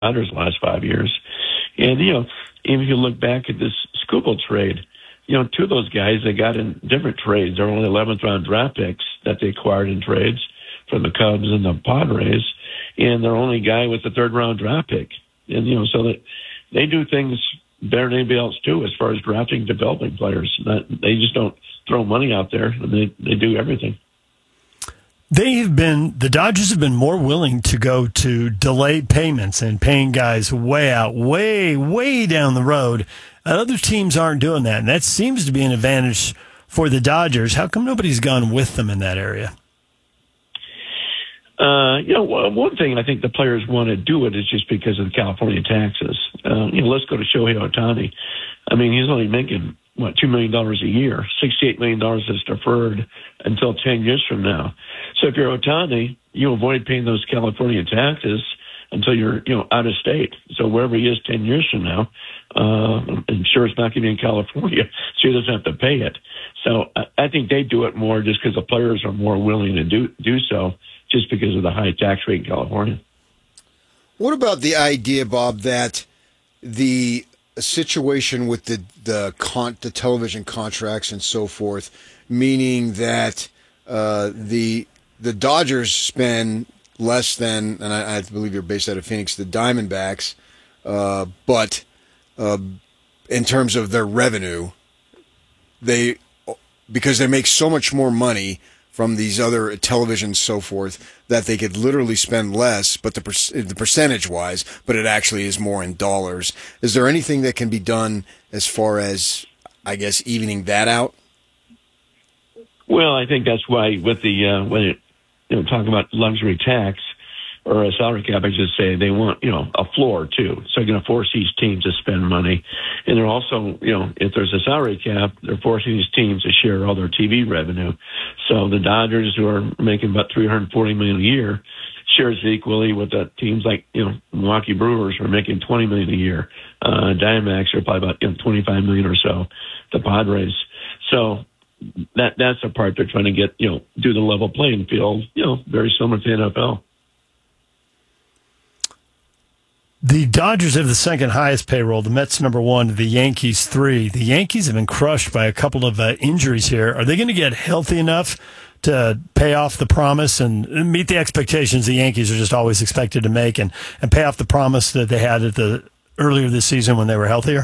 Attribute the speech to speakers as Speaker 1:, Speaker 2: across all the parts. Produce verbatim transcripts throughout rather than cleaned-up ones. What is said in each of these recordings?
Speaker 1: Dodgers the last five years. And, you know, even if you look back at this Skubal trade, you know, two of those guys, they got in different trades. They're only eleventh round draft picks that they acquired in trades from the Cubs and the Padres. And their only guy was the third round draft pick. And, you know, so that they do things better than anybody else too, as far as drafting, developing players. Not, they just don't throw money out there, and they, they do everything.
Speaker 2: They have been, the Dodgers have been more willing to go to delayed payments and paying guys way out, way, way down the road. And other teams aren't doing that, and that seems to be an advantage for the Dodgers. How come nobody's gone with them in that area?
Speaker 1: Uh, you know, one thing I think the players want to do it is just because of the California taxes. Uh, you know, let's go to Shohei Ohtani. I mean, he's only making, what, two million dollars a year. sixty-eight million dollars is deferred until ten years from now. So if you're Ohtani, you avoid paying those California taxes until you're, you know, out of state. So wherever he is ten years from now, uh, I'm sure it's not going to be in California, so he doesn't have to pay it. So I think they do it more just because the players are more willing to do do so, just because of the high tax rate in California.
Speaker 3: What about the idea, Bob, that the situation with the the, con- the television contracts and so forth, meaning that uh, the the Dodgers spend less than, and I, I believe you're based out of Phoenix, the Diamondbacks, uh, but uh, in terms of their revenue, they because they make so much more money from these other televisions, so forth, that they could literally spend less, but the per- the percentage-wise, but it actually is more in dollars. Is there anything that can be done as far as, I guess, evening that out?
Speaker 1: Well, I think that's why with the uh, when it, you know, talking about luxury tax or a salary cap, I should say they want, you know, a floor too. So you're going to force these teams to spend money, and they're also, you know, if there's a salary cap, they're forcing these teams to share all their T V revenue. So the Dodgers, who are making about three hundred forty million dollars a year, shares equally with the teams like, you know, Milwaukee Brewers, who are making twenty million dollars a year. Uh, Diamondbacks are probably about, you know, twenty-five million dollars or so. The Padres. So that that's the part they're trying to get, you know, do the level playing field, you know, very similar to the N F L.
Speaker 2: The Dodgers have the second highest payroll. The Mets number one. The Yankees three. The Yankees have been crushed by a couple of uh, injuries here. Are they going to get healthy enough to pay off the promise and meet the expectations the Yankees are just always expected to make, and, and pay off the promise that they had at the earlier this season when they were healthier?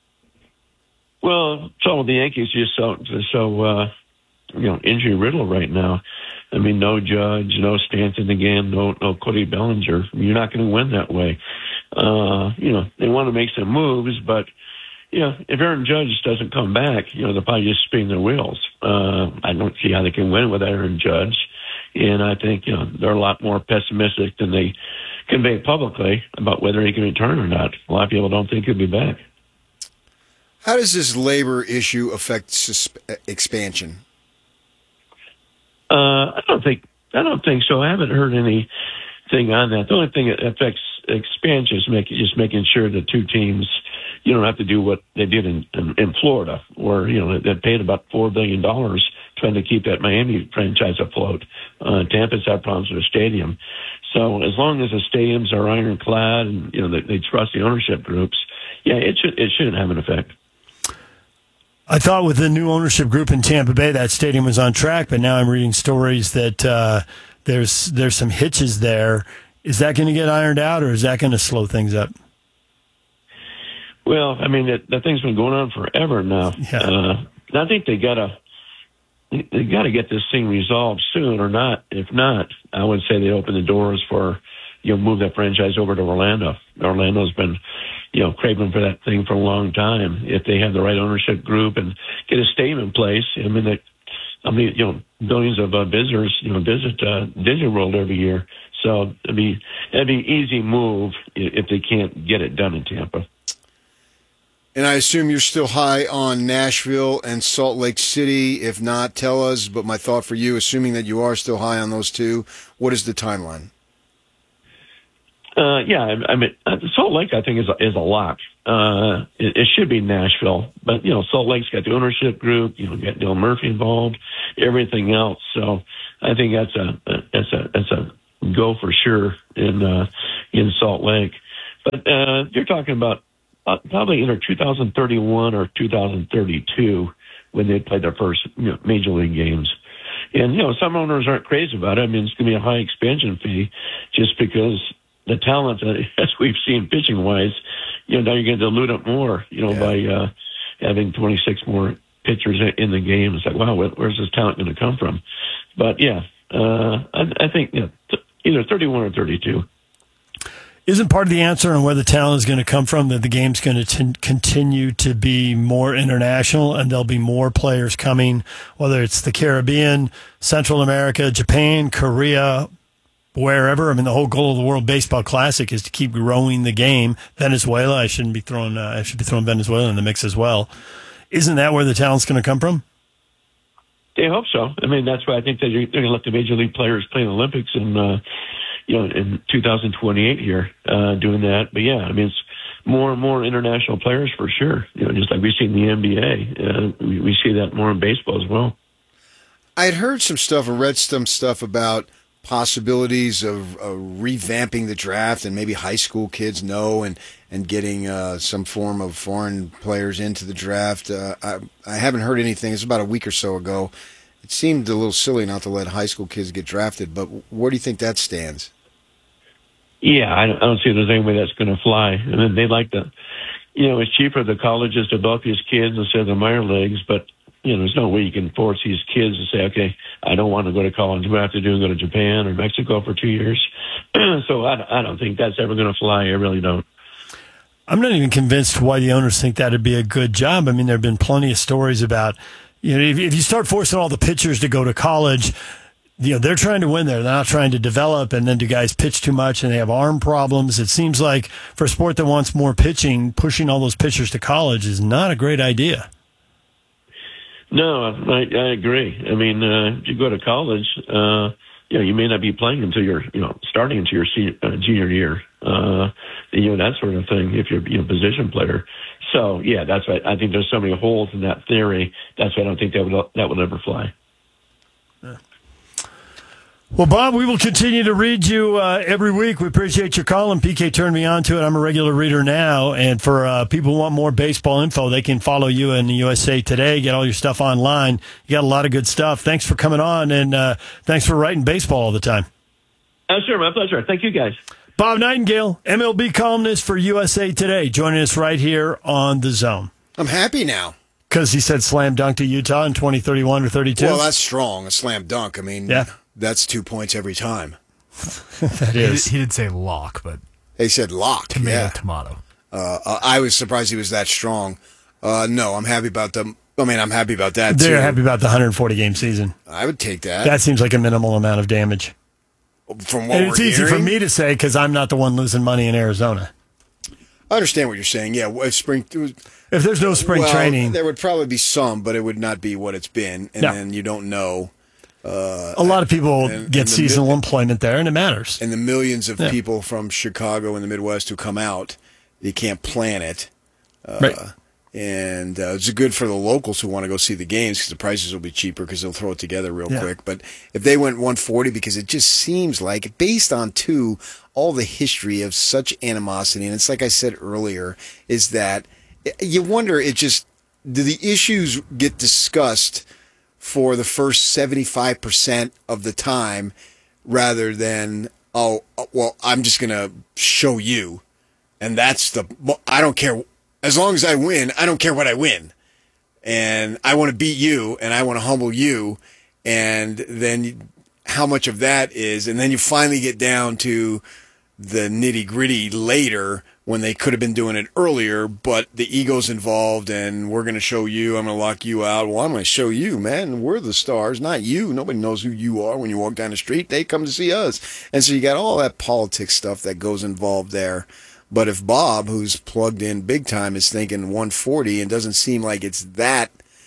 Speaker 1: Well, some of the Yankees just so so uh, you know, injury riddled right now. I mean, no Judge, no Stanton again, no no Cody Bellinger. You're not going to win that way. Uh, you know, they want to make some moves, but, you know, if Aaron Judge doesn't come back, you know, they'll probably just spin their wheels. Uh, I don't see how they can win with Aaron Judge. And I think, you know, they're a lot more pessimistic than they convey publicly about whether he can return or not. A lot of people don't think he'll be back.
Speaker 3: How does this labor issue affect susp- expansion?
Speaker 1: Uh, I don't think I don't think so. I haven't heard anything on that. The only thing that affects expansion is make, just making sure the two teams, you don't have to do what they did in, in, in Florida, where, you know, they paid about four billion dollars trying to keep that Miami franchise afloat. Uh, Tampa's had problems with the stadium. So as long as the stadiums are ironclad and, you know, they, they trust the ownership groups, yeah, it should it shouldn't have an effect.
Speaker 2: I thought with the new ownership group in Tampa Bay, that stadium was on track, but now I'm reading stories that uh, there's there's some hitches there. Is that going to get ironed out, or is that going to slow things up?
Speaker 1: Well, I mean, that, that thing's been going on forever now.
Speaker 2: Yeah.
Speaker 1: Uh, I think they gotta they gotta get this thing resolved soon, or not. If not, I would say they open the doors for, you know, move that franchise over to Orlando. Orlando's been, you know, craving for that thing for a long time. If they have the right ownership group and get a stadium in place, I mean, they, I mean, you know, billions of uh, visitors, you know, visit uh, Disney World every year. So it'd be it'd be an easy move if they can't get it done in Tampa.
Speaker 3: And I assume you're still high on Nashville and Salt Lake City. If not, tell us. But my thought for you, assuming that you are still high on those two, what is the timeline?
Speaker 1: Uh, yeah, I, I mean, Salt Lake, I think, is a, is a lock. Uh, it, it should be Nashville, but, you know, Salt Lake's got the ownership group, you know, got Dale Murphy involved, everything else. So I think that's a, that's a, that's a go for sure in, uh, in Salt Lake. But uh, you're talking about uh, probably either two thousand thirty-one or two thousand thirty-two when they play their first you know, major league games. And, you know, some owners aren't crazy about it. I mean, it's going to be a high expansion fee just because the talent, uh, as we've seen pitching-wise, you know, now you're going to dilute it more, you know, yeah. by uh, having twenty-six more pitchers in the game. It's like, wow, where's this talent going to come from? But, yeah, uh, I, I think you know, th- either thirty-one or thirty-two.
Speaker 2: Isn't part of the answer on where the talent is going to come from that the game's going to t- continue to be more international and there'll be more players coming, whether it's the Caribbean, Central America, Japan, Korea, wherever? I mean, the whole goal of the World Baseball Classic is to keep growing the game. Venezuela, I shouldn't be throwing, uh, I should be throwing Venezuela in the mix as well. Isn't that where the talent's going to come from?
Speaker 1: They hope so. I mean, that's why I think that they're going to let the major league players play in the Olympics and, uh, you know, in two thousand twenty-eight here, uh, doing that. But yeah, I mean, it's more and more international players for sure. You know, just like we see in the N B A, uh, we, we see that more in baseball as well.
Speaker 3: I had heard some stuff and read some stuff about possibilities of uh, revamping the draft and maybe high school kids know and, and getting uh, some form of foreign players into the draft. Uh, I, I haven't heard anything. It's about a week or so ago. It seemed a little silly not to let high school kids get drafted, but where do you think that stands?
Speaker 1: Yeah, I don't, I don't see there's any way that's going to fly. And then they like to, you know, it's cheaper for the colleges to develop these kids instead of the minor leagues, but, you know, there's no way you can force these kids to say, okay, I don't want to go to college. What I have to do is go to Japan or Mexico for two years. So I, I don't think that's ever going to fly. I really don't.
Speaker 2: I'm not even convinced why the owners think that would be a good job. I mean, there have been plenty of stories about, you know, if, if you start forcing all the pitchers to go to college, you know, they're trying to win there. They're not trying to develop, and then do guys pitch too much and they have arm problems? It seems like for a sport that wants more pitching, pushing all those pitchers to college is not a great idea.
Speaker 1: No, I, I agree. I mean, uh, if you go to college, uh, you know, you may not be playing until you're, you know, starting into your senior, uh, junior year, uh, you know, that sort of thing, if you're, you know, position player. So, yeah, that's right. I think there's so many holes in that theory. That's why I don't think that would, that would ever fly.
Speaker 2: Yeah. Well, Bob, we will continue to read you uh, every week. We appreciate your call, and P K turned me on to it. I'm a regular reader now, and for uh, people who want more baseball info, they can follow you in the U S A Today, get all your stuff online. You got a lot of good stuff. Thanks for coming on, and uh, thanks for writing baseball all the time.
Speaker 1: Oh, sure, my pleasure. Thank you, guys.
Speaker 2: Bob Nightingale, M L B columnist for U S A Today, joining us right here on The Zone.
Speaker 3: I'm happy now.
Speaker 2: Because he said slam dunk to Utah in twenty thirty-one or thirty-two?
Speaker 3: Well, that's strong, a slam dunk. I mean,
Speaker 2: yeah.
Speaker 3: That's two points every time.
Speaker 2: That is.
Speaker 4: He, he did say lock, but
Speaker 3: they said lock.
Speaker 4: Tomato,
Speaker 3: yeah.
Speaker 4: tomato.
Speaker 3: Uh, I was surprised he was that strong. Uh, no, I'm happy about them. I mean, I'm happy about that,
Speaker 2: They're
Speaker 3: too.
Speaker 2: happy about the one hundred forty game season.
Speaker 3: I would take that.
Speaker 2: That seems like a minimal amount of damage.
Speaker 3: From what
Speaker 2: and
Speaker 3: we're
Speaker 2: it's easy
Speaker 3: hearing,
Speaker 2: for me to say because I'm not the one losing money in Arizona.
Speaker 3: I understand what you're saying. Yeah, if spring.
Speaker 2: If there's no spring
Speaker 3: well,
Speaker 2: training,
Speaker 3: there would probably be some, but it would not be what it's been, and
Speaker 2: no.
Speaker 3: then you don't know. Uh,
Speaker 2: a lot of people
Speaker 3: and,
Speaker 2: get
Speaker 3: and the,
Speaker 2: seasonal employment there, and it matters.
Speaker 3: And the millions of
Speaker 2: yeah.
Speaker 3: people from Chicago and the Midwest who come out, you can't plan it. Uh,
Speaker 2: right.
Speaker 3: And uh, it's good for the locals who want to go see the games because the prices will be cheaper because they'll throw it together real
Speaker 2: yeah.
Speaker 3: quick. But if they went one forty, because it just seems like, based on, too, all the history of such animosity, and it's like I said earlier, is that you wonder, it just, do the issues get discussed for the first seventy-five percent of the time rather than, oh, well, I'm just going to show you. And that's the, I don't care. As long as I win, I don't care what I win. And I want to beat you and I want to humble you. And then how much of that is, and then you finally get down to the nitty gritty later when they could have been doing it earlier, but the ego's involved and we're going to show you, I'm going to lock you out. Well, I'm going to show you, man. We're the stars, not you. Nobody knows who you are when you walk down the street. They come to see us. And so you got all that politics stuff that goes involved there. But if Bob, who's plugged in big time, is thinking one forty and doesn't seem like it's that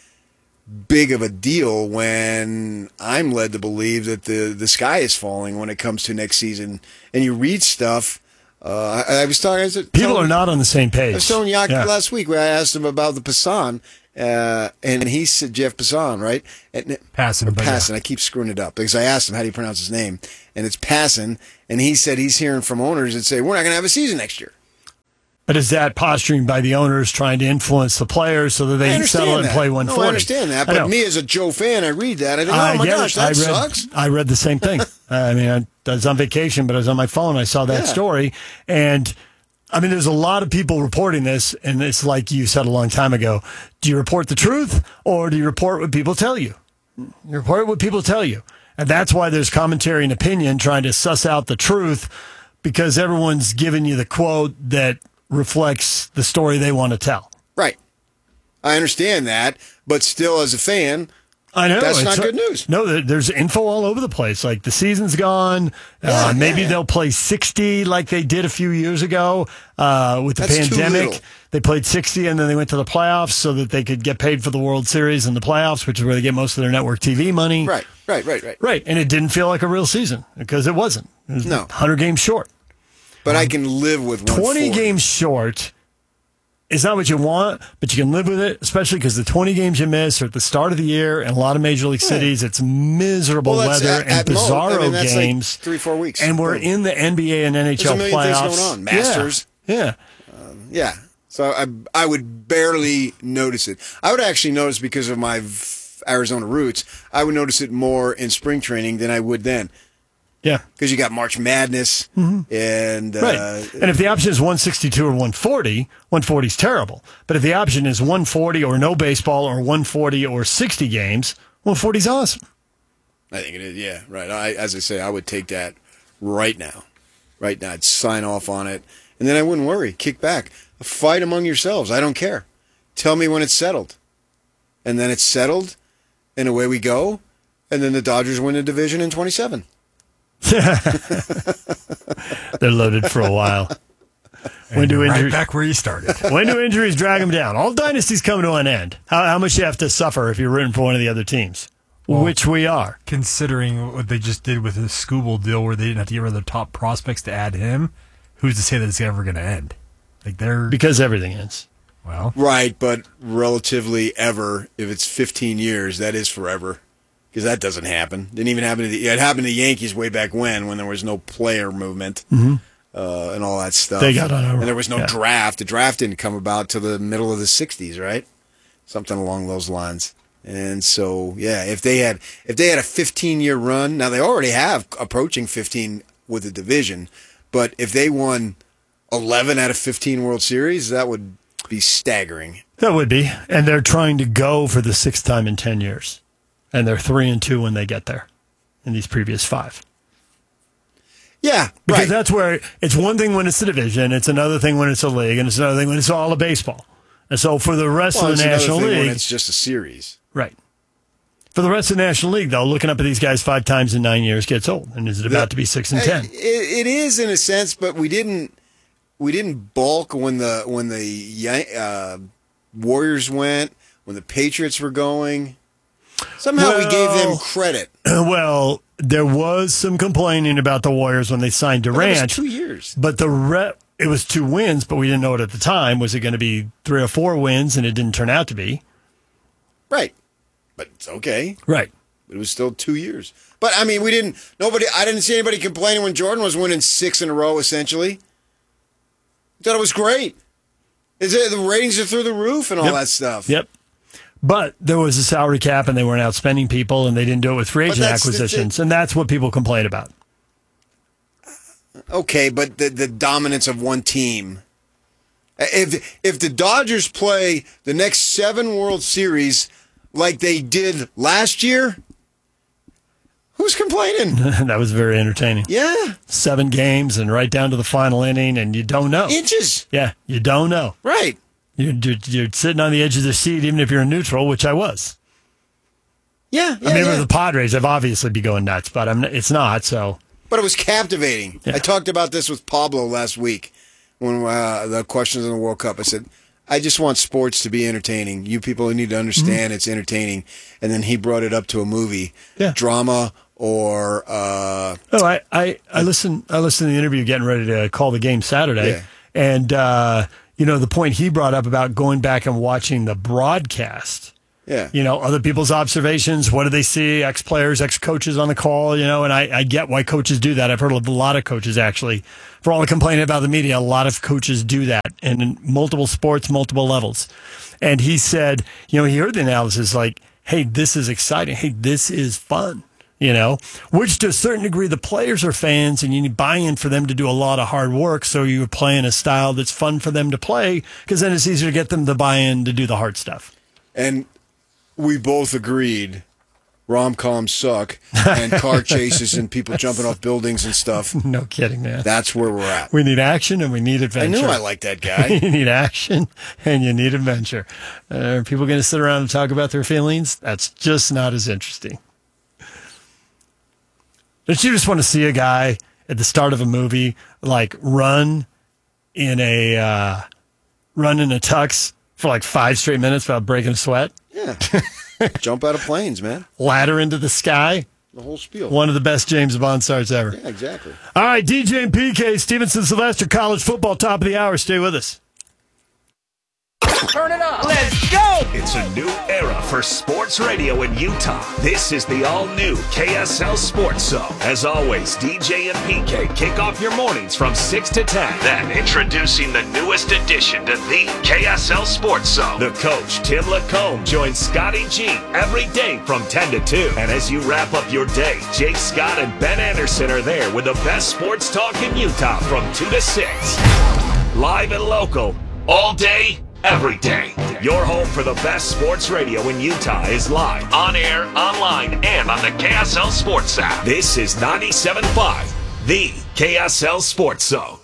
Speaker 3: big of a deal when I'm led to believe that the, the sky is falling when it comes to next season, and you read stuff, Uh, I, I was talking. I was
Speaker 2: People
Speaker 3: telling,
Speaker 2: are not on the same page.
Speaker 3: I was telling Yak
Speaker 2: yeah.
Speaker 3: last week where I asked him about the Passan, uh, and he said Jeff Passan, right? And,
Speaker 4: Passan,
Speaker 3: Passan.
Speaker 4: Yeah.
Speaker 3: I keep screwing it up because I asked him how do you pronounce his name, and it's Passan, and he said he's hearing from owners that say we're not going to have a season next year.
Speaker 2: But is that posturing by the owners trying to influence the players so that they settle and
Speaker 3: that.
Speaker 2: play one forty?
Speaker 3: No, I understand that. But me as a Joe fan, I read that. I think, oh,
Speaker 2: I
Speaker 3: my gosh,
Speaker 2: it.
Speaker 3: that
Speaker 2: I read,
Speaker 3: sucks.
Speaker 2: I read the same thing. I mean, I, I was on vacation, but I was on my phone. I saw that
Speaker 3: Yeah.
Speaker 2: story. And, I mean, there's a lot of people reporting this, and it's like you said a long time ago. Do you report the truth, or do you report what people tell you? You report what people tell you. And that's why there's commentary and opinion trying to suss out the truth, because everyone's giving you the quote that reflects the story they want to tell.
Speaker 3: Right. I understand that, but still, as a fan,
Speaker 2: I know
Speaker 3: that's
Speaker 2: it's
Speaker 3: not good news.
Speaker 2: No, there- there's info all over the place. Like the season's gone.
Speaker 3: Yeah,
Speaker 2: uh, maybe
Speaker 3: yeah, yeah.
Speaker 2: they'll play sixty like they did a few years ago uh, with the
Speaker 3: That's too
Speaker 2: pandemic.
Speaker 3: little.
Speaker 2: They played sixty and then they went to the playoffs so that they could get paid for the World Series and the playoffs, which is where they get most of their network T V money.
Speaker 3: Right, right, right, right.
Speaker 2: Right. And it didn't feel like a real season because it wasn't. It was
Speaker 3: No.
Speaker 2: one hundred games short.
Speaker 3: But I can live with one
Speaker 2: twenty
Speaker 3: forty.
Speaker 2: games short is not what you want, but you can live with it, especially because the twenty games you miss are at the start of the year in a lot of major league cities. It's miserable
Speaker 3: Well, that's
Speaker 2: weather
Speaker 3: at-
Speaker 2: and
Speaker 3: at most.
Speaker 2: bizarro
Speaker 3: I mean, that's like
Speaker 2: games.
Speaker 3: three, four weeks.
Speaker 2: And we're
Speaker 3: Boom.
Speaker 2: in the N B A and N H L
Speaker 3: There's a million
Speaker 2: playoffs.
Speaker 3: things going on. Masters.
Speaker 2: Yeah. yeah.
Speaker 3: Yeah. So I I would barely notice it. I would actually notice because of my v- Arizona roots. I would notice it more in spring training than I would then.
Speaker 2: Yeah.
Speaker 3: Because you got March Madness and uh,
Speaker 2: Right. And if the option is one sixty-two or one forty, one forty is terrible. But if the option is one forty or no baseball or one forty or sixty games, one forty is awesome.
Speaker 3: I think it is. Yeah, right. I, as I say, I would take that right now. Right now, I'd sign off on it, and then I wouldn't worry. Kick back, fight among yourselves. I don't care. Tell me when it's settled, and then it's settled, and away we go. And then the Dodgers win the division in twenty-seven.
Speaker 2: They're loaded for a while. When
Speaker 4: And
Speaker 2: do
Speaker 4: you're right
Speaker 2: injuries
Speaker 4: back where you started.
Speaker 2: when do injuries drag them down? All dynasties come to an end. How, how much do you have to suffer if you're rooting for one of the other teams?
Speaker 4: Well,
Speaker 2: Which we are.
Speaker 4: Considering what they just did with the Scooble deal, where they didn't have to get rid of their top prospects to add him, who's to say that it's ever going to end? Like they're
Speaker 2: Because everything ends.
Speaker 4: well,
Speaker 3: Right, but relatively ever, if it's fifteen years, that is forever. Because that doesn't happen. Didn't even happen to the. It happened to the Yankees way back when, when there was no player movement uh, and all that stuff.
Speaker 2: They got on over.
Speaker 3: and there was no
Speaker 2: Yeah.
Speaker 3: draft. The draft didn't come about till the middle of the sixties, right? Something along those lines. And so, yeah, if they had if they had a fifteen year run, now they already have approaching fifteen with the division, but if they won eleven out of fifteen World Series, that would be staggering.
Speaker 2: That would be. And they're trying to go for the sixth time in ten years. And they're three and two when they get there in these previous five.
Speaker 3: Yeah,
Speaker 2: Because
Speaker 3: right.
Speaker 2: that's where it's one thing when it's the division, it's another thing when it's a league, and it's another thing when it's all of baseball. And so for the rest
Speaker 3: Well,
Speaker 2: of
Speaker 3: it's
Speaker 2: the
Speaker 3: another
Speaker 2: National
Speaker 3: thing when
Speaker 2: League,
Speaker 3: it's just a series.
Speaker 2: right. For the rest of the National League, though, looking up at these guys five times in nine years gets old. And is it about to be six and ten?
Speaker 3: It, it is in a sense, but we didn't we didn't bulk when the when the Yan- uh, Warriors went, when the Patriots were going. Somehow we gave them
Speaker 2: Well-
Speaker 3: credit.
Speaker 2: Well, there was some complaining about the Warriors when they signed
Speaker 3: But that was
Speaker 2: Durant.
Speaker 3: two years.
Speaker 2: But the re- it was two wins, but we didn't know it at the time. Was it going to be three or four wins? And it didn't turn out to be.
Speaker 3: Right. But it's okay.
Speaker 2: Right.
Speaker 3: It was still two years. But I mean, we didn't. Nobody. I didn't see anybody complaining when Jordan was winning six in a row. Essentially, thought it was great. Is it the ratings are through the roof and all
Speaker 2: Yep.
Speaker 3: that stuff?
Speaker 2: Yep. But there was a salary cap, and they weren't outspending people, and they didn't do it with free
Speaker 3: But
Speaker 2: agent
Speaker 3: that's the-
Speaker 2: acquisitions, and that's what people complain about.
Speaker 3: Okay, but the the dominance of one team. If if the Dodgers play the next seven World Series like they did last year, who's complaining?
Speaker 2: That was very entertaining.
Speaker 3: Yeah,
Speaker 2: Seven games and right down to the final inning, and you don't know.
Speaker 3: inches.
Speaker 2: Yeah, you don't know.
Speaker 3: Right.
Speaker 2: You're, you're, you're sitting on the edge of the seat, even if you're in neutral, which I was.
Speaker 3: Yeah, yeah,
Speaker 2: I mean,
Speaker 3: yeah.
Speaker 2: with the Padres, I'd obviously be going nuts, but I'm, it's not, so.
Speaker 3: But it was captivating.
Speaker 2: Yeah.
Speaker 3: I talked about this with Pablo last week when uh, the questions on the World Cup. I said, I just want sports to be entertaining. You people need to understand it's entertaining. And then he brought it up to a movie,
Speaker 2: Yeah.
Speaker 3: drama or uh,
Speaker 2: Oh, I, I, I listened I listened to the interview getting ready to call the game Saturday.
Speaker 3: Yeah.
Speaker 2: And, uh, you know, the point he brought up about going back and watching the broadcast.
Speaker 3: yeah.
Speaker 2: You know, other people's observations. What do they see? Ex players, ex coaches on the call, you know, and I, I get why coaches do that. I've heard of a lot of coaches actually. For all the complaining about the media, a lot of coaches do that in multiple sports, multiple levels. And he said, you know, he heard the analysis like, hey, this is exciting. Hey, this is fun, you know, which to a certain degree, the players are fans and you need buy-in for them to do a lot of hard work. So you're playing a style that's fun for them to play because then it's easier to get them to buy in to do the hard stuff.
Speaker 3: And we both agreed rom-coms suck and car chases and people jumping off buildings and stuff.
Speaker 2: No kidding, man.
Speaker 3: That's where we're at.
Speaker 2: We need action and we need adventure.
Speaker 3: I knew I liked that guy.
Speaker 2: You need action and you need adventure. Uh, are people going to sit around and talk about their feelings? That's just not as interesting. Don't you just want to see a guy at the start of a movie like run in a uh, run in a tux for like five straight minutes without breaking a sweat?
Speaker 3: Yeah. Jump out of planes, man.
Speaker 2: Ladder into the sky.
Speaker 3: The whole spiel.
Speaker 2: One of the best James Bond stars ever.
Speaker 3: Yeah, exactly.
Speaker 2: All right, D J and P K, Stevenson Sylvester, college football, top of the hour. Stay with us.
Speaker 5: Turn it up. Let's go.
Speaker 6: It's a new era for sports radio in Utah. This is the all-new K S L Sports Zone. As always, D J and P K kick off your mornings from six to ten. Then, introducing the newest addition to the K S L Sports Zone. The coach, Tim Lacombe, joins Scotty G every day from ten to two. And as you wrap up your day, Jake Scott and Ben Anderson are there with the best sports talk in Utah from two to six. Live and local, all day, every day. Your home for the best sports radio in Utah is live, on air, online, and on the K S L Sports app. This is ninety-seven point five, the K S L Sports Zone.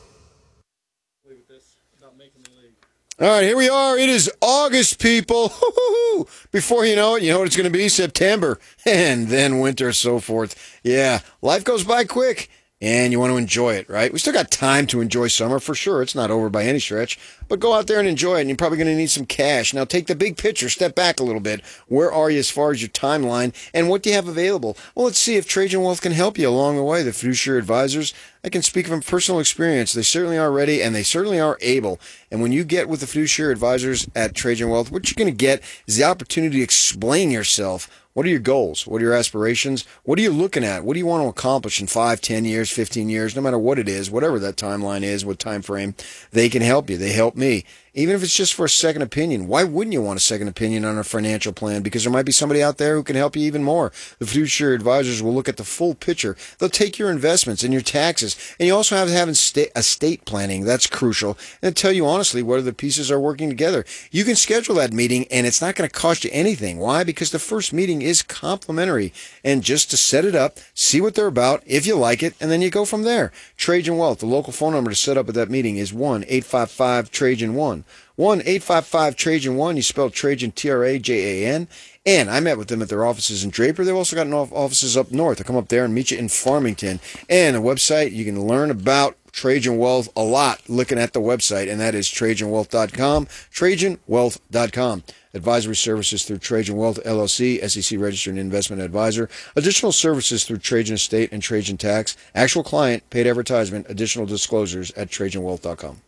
Speaker 3: All right, here we are. It is August, people. Hoo-hoo-hoo. Before you know it, you know what it's going to be? September, and then winter, so forth. Yeah, life goes by quick. And you want to enjoy it, right? We still got time to enjoy summer, for sure. It's not over by any stretch. But go out there and enjoy it, and you're probably going to need some cash. Now, take the big picture. Step back a little bit. Where are you as far as your timeline, and what do you have available? Well, let's see if Trajan Wealth can help you along the way. The fiduciary advisors, I can speak from personal experience. They certainly are ready, and they certainly are able. And when you get with the fiduciary advisors at Trajan Wealth, what you're going to get is the opportunity to explain yourself. What are your goals? What are your aspirations? What are you looking at? What do you want to accomplish in five, ten years, fifteen years, no matter what it is, whatever that timeline is, what time frame, they can help you. They help me. Even if it's just for a second opinion, why wouldn't you want a second opinion on a financial plan? Because there might be somebody out there who can help you even more. The fiduciary advisors will look at the full picture. They'll take your investments and your taxes. And you also have to have estate planning. That's crucial. And tell you honestly whether the pieces are working together. You can schedule that meeting, and it's not going to cost you anything. Why? Because the first meeting is complimentary. And just to set it up, see what they're about, if you like it, and then you go from there. Trajan Wealth, the local phone number to set up at that meeting is one eight five five Trajan one. one eight five five Trajan one. You spell Trajan T R A J A N. And I met with them at their offices in Draper. They've also got offices up north. I'll come up there and meet you in Farmington. And a website, you can learn about Trajan Wealth a lot looking at the website, and that is Trajan Wealth dot com, Trajan Wealth dot com. Advisory services through Trajan Wealth, L L C, S E C registered investment advisor. Additional services through Trajan Estate and Trajan Tax. Actual client, paid advertisement, additional disclosures at Trajan Wealth dot com.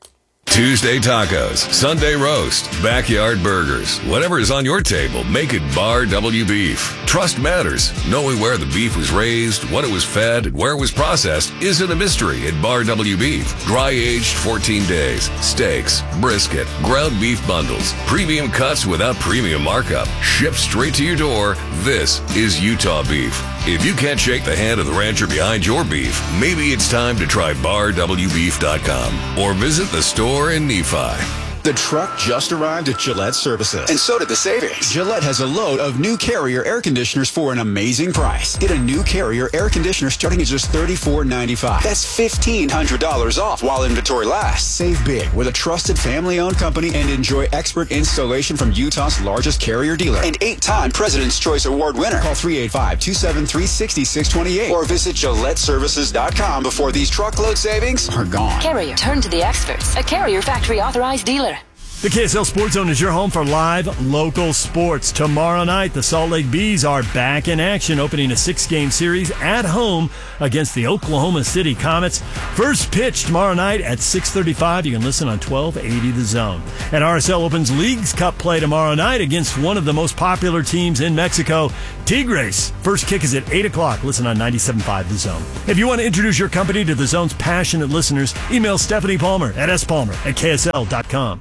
Speaker 7: Tuesday tacos, Sunday roast, backyard burgers. Whatever is on your table, make it Bar W Beef. Trust matters. Knowing where the beef was raised, what it was fed, and where it was processed isn't a mystery at Bar W Beef. Dry-aged fourteen days, steaks, brisket, ground beef bundles, premium cuts without premium markup, shipped straight to your door. This is Utah beef. If you can't shake the hand of the rancher behind your beef, maybe it's time to try Bar W Beef dot com or visit the store in Nephi.
Speaker 8: The truck just arrived at Gillette Services. And so did the savings. Gillette has a load of new Carrier air conditioners for an amazing price. Get a new Carrier air conditioner starting at just thirty-four ninety-five. That's fifteen hundred dollars off while inventory lasts. Save big with a trusted family-owned company and enjoy expert installation from Utah's largest Carrier dealer and eight-time President's Choice Award winner. Call three eight five, two seven three, six six two eight or visit Gillette Services dot com before these truckload savings are gone.
Speaker 9: Carrier, turn to the experts. A Carrier factory authorized dealer.
Speaker 2: The K S L Sports Zone is your home for live local sports. Tomorrow night, the Salt Lake Bees are back in action, opening a six-game series at home against the Oklahoma City Comets. First pitch tomorrow night at six thirty-five. You can listen on twelve eighty The Zone. And R S L opens Leagues Cup play tomorrow night against one of the most popular teams in Mexico, Tigres. First kick is at eight o'clock. Listen on ninety-seven point five The Zone. If you want to introduce your company to The Zone's passionate listeners, email Stephanie Palmer at s palmer at k s l dot com.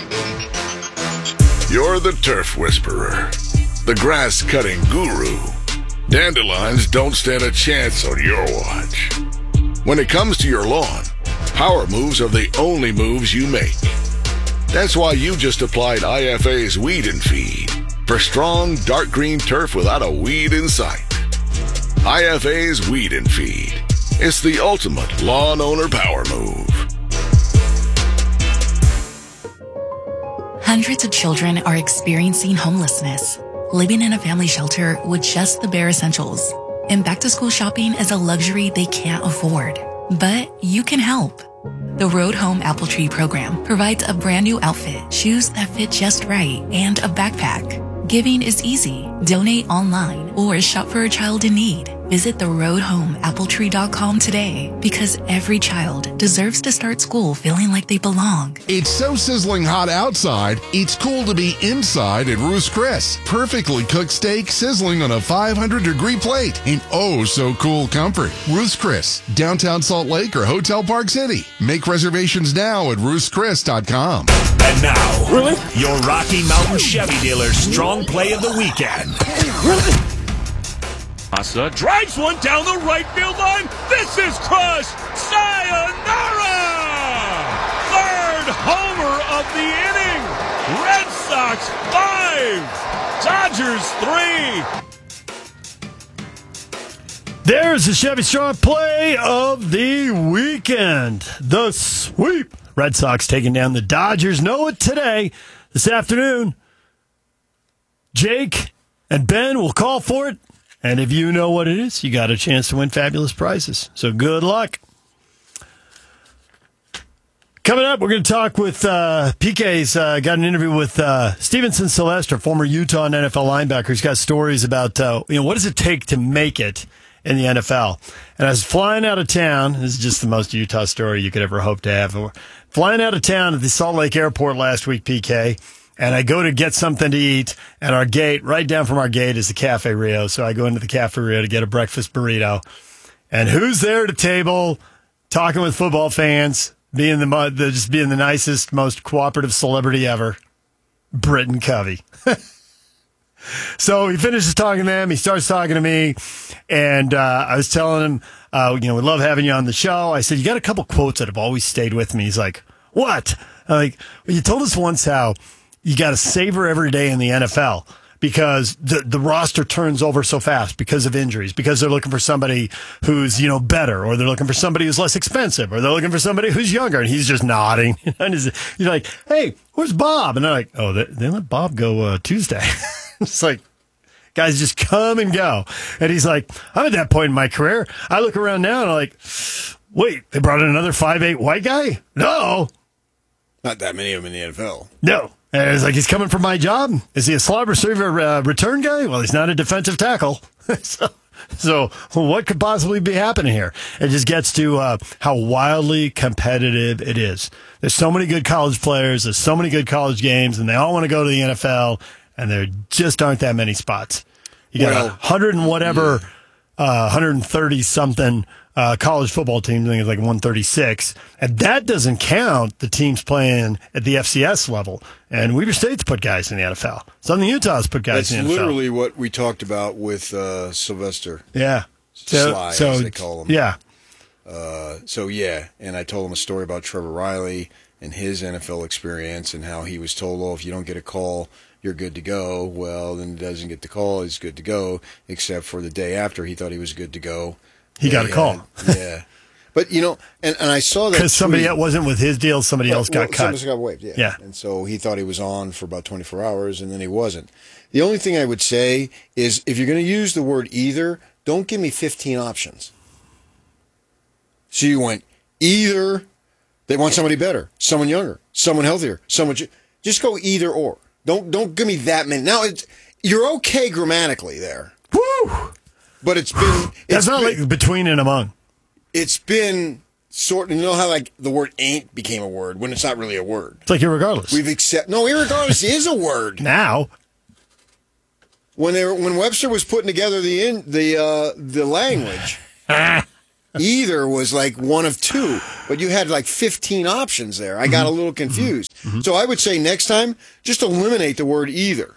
Speaker 5: You're the turf whisperer, the grass-cutting guru. Dandelions don't stand a chance on your watch. When it comes to your lawn, power moves are the only moves you make. That's why you just applied I F A's Weed and Feed for strong, dark green turf without a weed in sight. I F A's Weed and Feed. It's the ultimate lawn owner power move.
Speaker 9: Hundreds of children are experiencing homelessness, living in a family shelter with just the bare essentials. And back-to-school shopping is a luxury they can't afford. But you can help. The Road Home Apple Tree program provides a brand new outfit, shoes that fit just right, and a backpack. Giving is easy. Donate online or shop for a child in need. Visit the road home apple tree dot com today, because every child deserves to start school feeling like they belong.
Speaker 10: It's so sizzling hot outside, it's cool to be inside at Ruth's Chris. Perfectly cooked steak sizzling on a five hundred degree plate in oh so cool comfort. Ruth's Chris, downtown Salt Lake or Hotel Park City. Make reservations now at ruths chris dot com.
Speaker 6: And now, really? Your Rocky Mountain Chevy dealer's strong play of the weekend.
Speaker 11: Really? Massa drives one down the right field line. This is crushed. Sayonara! Third homer of the inning. Red Sox five, Dodgers three.
Speaker 2: There's the Chevy Strong play of the weekend. The sweep. Red Sox taking down the Dodgers. Know it today, this afternoon. Jake and Ben will call for it. And if you know what it is, you got a chance to win fabulous prizes. So good luck. Coming up, we're going to talk with uh, P K's uh, got an interview with uh, Stevenson Sylvester, former Utah and N F L linebacker. He's got stories about uh, you know what does it take to make it in the N F L. And I was flying out of town. This is just the most Utah story you could ever hope to have. Flying out of town at the Salt Lake Airport last week, P K. And I go to get something to eat, and our gate, right down from our gate, is the Cafe Rio. So I go into the Cafe Rio to get a breakfast burrito. And who's there at the table, talking with football fans, being the, the just being the nicest, most cooperative celebrity ever? Britton Covey. So he finishes talking to them. He starts talking to me, and uh, I was telling him, uh, you know, we love having you on the show. I said, you got a couple quotes that have always stayed with me. He's like, what? I'm like, well, you told us once how you got to savor every day in the N F L because the the roster turns over so fast because of injuries, because they're looking for somebody who's, you know, better, or they're looking for somebody who's less expensive, or they're looking for somebody who's younger. And he's just nodding. And you're like, hey, where's Bob? And they're like, oh, they, they let Bob go uh, Tuesday. It's like, guys just come and go. And he's like, I'm at that point in my career. I look around now and I'm like, wait, they brought in another five eight white guy? No.
Speaker 3: Not that many of them in the N F L.
Speaker 2: No. And it's like, he's coming for my job. Is he a slot receiver uh, return guy? Well, he's not a defensive tackle. so, so what could possibly be happening here? It just gets to uh, how wildly competitive it is. There's so many good college players. There's so many good college games, and they all want to go to the N F L, and there just aren't that many spots. You got a well, hundred and whatever, yeah. uh, one hundred thirty something uh, college football teams. I think it's like one thirty-six, and that doesn't count the teams playing at the F C S level. And Weber State's put guys in the N F L. Southern Utah's put guys
Speaker 3: That's
Speaker 2: in the N F L.
Speaker 3: That's literally what we talked about with uh, Sylvester.
Speaker 2: Yeah,
Speaker 3: so, Sly, so, as they call him.
Speaker 2: Yeah.
Speaker 3: Uh, so yeah, and I told him a story about Trevor Riley and his N F L experience and how he was told, "Oh, if you don't get a call, you're good to go." Well, then he doesn't get the call, he's good to go, except for the day after he thought he was good to go.
Speaker 2: He they got a call.
Speaker 3: Had, yeah. But, you know, and, and I saw that
Speaker 2: because somebody else wasn't with his deal, somebody well, else got
Speaker 3: well,
Speaker 2: cut.
Speaker 3: Somebody got waived, yeah.
Speaker 2: yeah.
Speaker 3: And so he thought he was on for about twenty-four hours, and then he wasn't. The only thing I would say is if you're going to use the word either, don't give me fifteen options. So you went either they want somebody better, someone younger, someone healthier, someone. Just go either or. Don't don't give me that many. Now it's you're okay grammatically there.
Speaker 2: Woo!
Speaker 3: But it's been
Speaker 2: That's
Speaker 3: it's
Speaker 2: not
Speaker 3: been,
Speaker 2: like between and among.
Speaker 3: It's been sort. You know how like the word "ain't" became a word when it's not really a word.
Speaker 2: It's like irregardless.
Speaker 3: We've accept no irregardless is a word
Speaker 2: now.
Speaker 3: When they were, when Webster was putting together the in, the uh, the language, either was like one of two, but you had like fifteen options there. I got a little confused. Mm-hmm. So I would say next time, just eliminate the word either.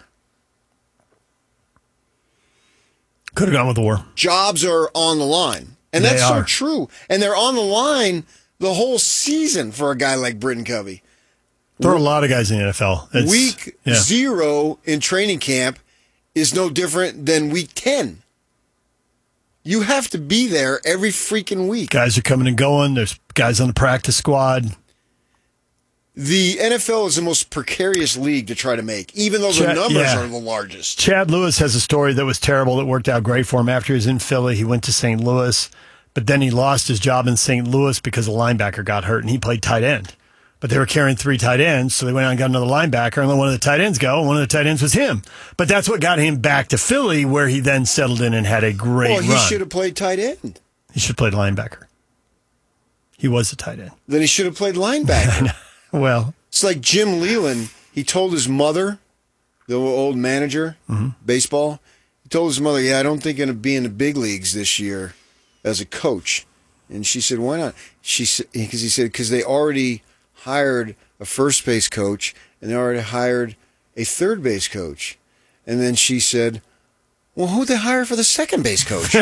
Speaker 2: Could have gone with the war.
Speaker 3: Jobs are on the line. And
Speaker 2: They
Speaker 3: that's
Speaker 2: are.
Speaker 3: so true. And they're on the line the whole season for a guy like Britton Covey.
Speaker 2: There are a lot of guys in the N F L. It's,
Speaker 3: Week
Speaker 2: yeah.
Speaker 3: zero in training camp is no different than week ten. You have to be there every freaking week.
Speaker 2: Guys are coming and going. There's guys on the practice squad.
Speaker 3: The N F L is the most precarious league to try to make, even though the
Speaker 2: Chad-
Speaker 3: numbers
Speaker 2: yeah.
Speaker 3: are the largest.
Speaker 2: Chad Lewis has a story that was terrible that worked out great for him. After he was in Philly, he went to Saint Louis, but then he lost his job in Saint Louis because a linebacker got hurt, and he played tight end. But they were carrying three tight ends, so they went out and got another linebacker, and let one of the tight ends go, and one of the tight ends was him. But that's what got him back to Philly, where he then settled in and had a great
Speaker 3: Well, he
Speaker 2: run.
Speaker 3: should have played tight end.
Speaker 2: He should have played linebacker. He was a tight end.
Speaker 3: Then he should have played linebacker.
Speaker 2: Well,
Speaker 3: it's like Jim Leland. He told his mother, the old manager,
Speaker 2: mm-hmm.
Speaker 3: baseball, he told his mother, yeah, I don't think I'm going to be in the big leagues this year as a coach. And she said, why not? She said, because he said, because they already hired a first base coach and they already hired a third base coach. And then she said, well, who'd they hire for the second base coach?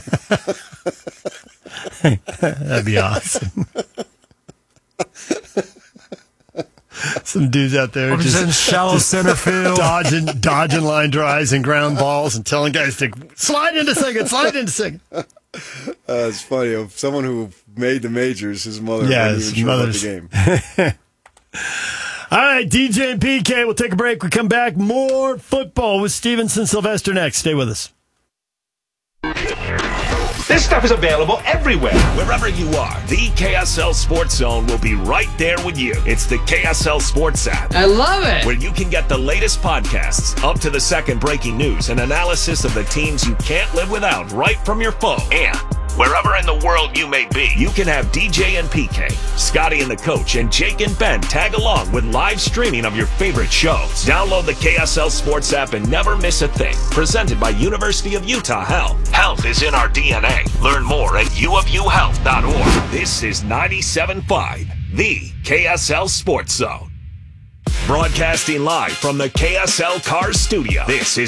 Speaker 2: that'd be awesome. Some dudes out there
Speaker 4: I'm
Speaker 2: just
Speaker 4: just in shallow
Speaker 2: just
Speaker 4: center field.
Speaker 2: dodging, dodging line drives and ground balls and telling guys to slide into second, slide into second.
Speaker 3: Uh, it's funny. Of someone who made the majors, his mother
Speaker 2: Yeah,
Speaker 3: wasn't
Speaker 2: his
Speaker 3: even sure about
Speaker 2: mother's-
Speaker 3: the game.
Speaker 2: All right, D J and P K, we'll take a break. We come back. More football with Stevenson Sylvester next. Stay with us.
Speaker 6: This stuff is available everywhere. Wherever you are, the K S L Sports Zone will be right there with you. It's the K S L Sports app.
Speaker 12: I love it.
Speaker 6: Where you can get the latest podcasts, up to the second breaking news, and analysis of the teams you can't live without right from your phone. And wherever in the world you may be, you can have D J and P K, Scotty and the Coach, and Jake and Ben tag along with live streaming of your favorite shows. Download the K S L Sports app and never miss a thing. Presented by University of Utah Health. Health is in our D N A. Learn more at u of u health dot org. This is ninety-seven point five, the K S L Sports Zone. Broadcasting live from the K S L Cars Studio. This is